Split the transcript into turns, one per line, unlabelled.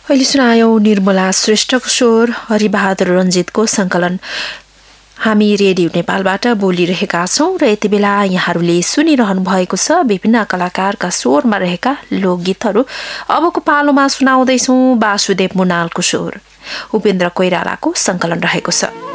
अहिले सुनायौं निर्मला श्रेष्ठको स्वर, हरिबहादुर रञ्जितको संकलन। हामी रेडियो नेपालबाट बोलिरहेका छौं र यति बेला यहाँहरूले सुनिरहनु भएको छ विभिन्न कलाकारका स्वरमा रहेका लोकगीतहरू। अबको पालोमा सुनाउँदैछौं वासुदेव मुनालको स्वर, उपेन्द्र कोइरालाको संकलन रहेको छ।